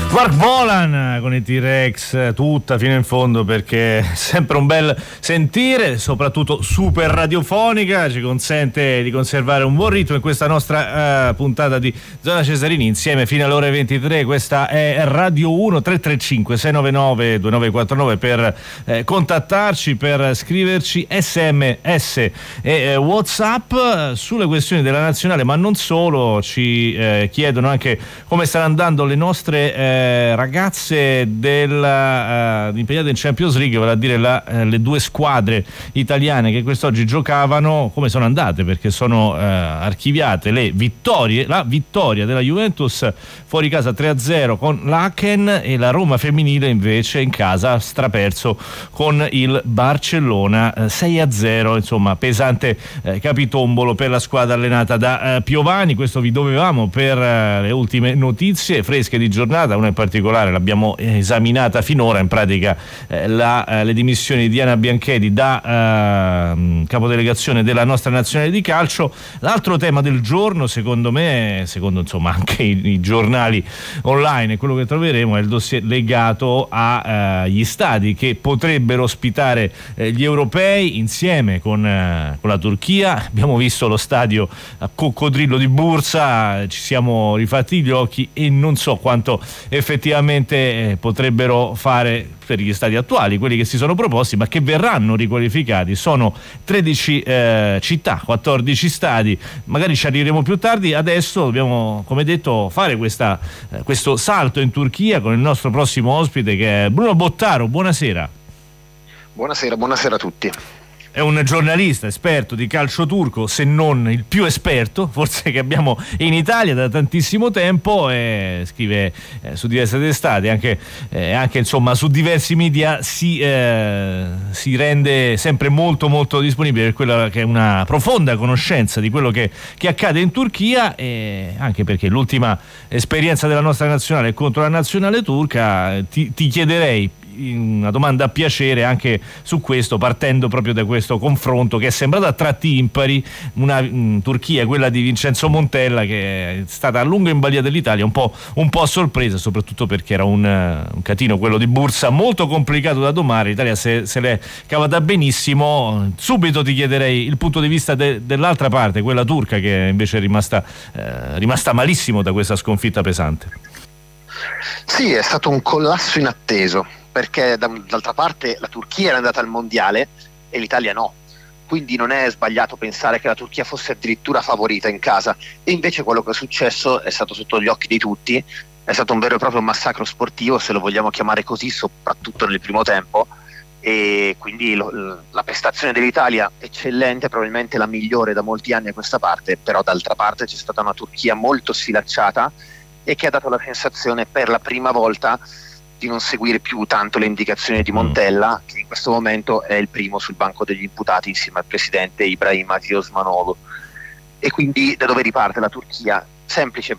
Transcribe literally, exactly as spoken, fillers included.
Mark Bolan con i T-Rex tutta fino in fondo, perché è sempre un bel sentire, soprattutto super radiofonica, ci consente di conservare un buon ritmo in questa nostra uh, puntata di Zona Cesarini insieme fino alle ore ventitré. Questa è Radio uno. Tre tre cinque sei nove nove due nove quattro nove per eh, contattarci, per scriverci sms e eh, WhatsApp sulle questioni della nazionale, ma non solo. Ci eh, chiedono anche come stanno andando le nostre eh, ragazze della, uh, impegnate in Champions League, vale a dire la, uh, le due squadre italiane che quest'oggi giocavano, come sono andate, perché sono uh, archiviate le vittorie. La vittoria della Juventus fuori casa tre a zero con l'Aken, e la Roma femminile invece in casa ha straperso con il Barcellona uh, sei a zero, insomma pesante uh, capitombolo per la squadra allenata da uh, Piovani. Questo vi dovevamo per uh, le ultime notizie fresche di giornata. Una in particolare l'abbiamo esaminata finora, in pratica eh, la, eh, le dimissioni di Diana Bianchedi da eh, capodelegazione della nostra nazionale di calcio. L'altro tema del giorno, secondo me, secondo insomma anche i, i giornali online, e quello che troveremo è il dossier legato agli eh, stadi che potrebbero ospitare eh, gli europei insieme con, eh, con la Turchia. Abbiamo visto lo stadio a Coccodrillo di Bursa, ci siamo rifatti gli occhi e non so quanto effettivamente eh, potrebbero fare per gli stadi attuali, quelli che si sono proposti ma che verranno riqualificati. Sono tredici eh, città, quattordici stadi, magari ci arriveremo più tardi. Adesso dobbiamo, come detto, fare questa, eh, questo salto in Turchia con il nostro prossimo ospite, che è Bruno Bottaro. Buonasera. Buonasera, buonasera a tutti. È un giornalista esperto di calcio turco, se non il più esperto forse che abbiamo in Italia da tantissimo tempo, e scrive eh, su diverse testate, anche, eh, anche insomma su diversi media si, eh, si rende sempre molto molto disponibile per quella che è una profonda conoscenza di quello che, che accade in Turchia, e anche perché l'ultima esperienza della nostra nazionale è contro la nazionale turca. Ti, ti chiederei una domanda a piacere anche su questo, partendo proprio da questo confronto che è sembrato a tratti impari. Una mh, Turchia, quella di Vincenzo Montella, che è stata a lungo in balia dell'Italia, un po', un po' a sorpresa, soprattutto perché era un, un catino, quello di Bursa, molto complicato da domare. L'Italia se, se l'è cavata benissimo. Subito ti chiederei il punto di vista de, dell'altra parte, quella turca, che invece è rimasta, eh, rimasta malissimo da questa sconfitta pesante. Sì, è stato un collasso inatteso, perché d'altra parte la Turchia era andata al mondiale e l'Italia no, quindi non è sbagliato pensare che la Turchia fosse addirittura favorita in casa, e invece quello che è successo è stato sotto gli occhi di tutti. È stato un vero e proprio massacro sportivo, se lo vogliamo chiamare così, soprattutto nel primo tempo, e quindi lo, la prestazione dell'Italia eccellente, probabilmente la migliore da molti anni a questa parte, però d'altra parte c'è stata una Turchia molto sfilacciata e che ha dato la sensazione per la prima volta di non seguire più tanto le indicazioni di Montella, che in questo momento è il primo sul banco degli imputati insieme al presidente Ibrahim Aziz Osmanoglu. E quindi da dove riparte la Turchia? Semplice,